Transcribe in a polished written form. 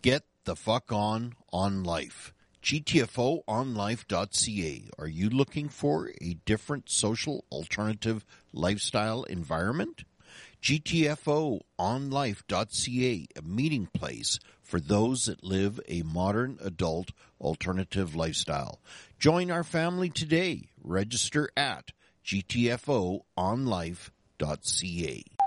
Get the fuck on life. GTFOonlife.ca. Are you looking for a different social alternative lifestyle environment? GTFOonlife.ca, a meeting place for those that live a modern adult alternative lifestyle. Join our family today. Register at GTFOonlife.ca.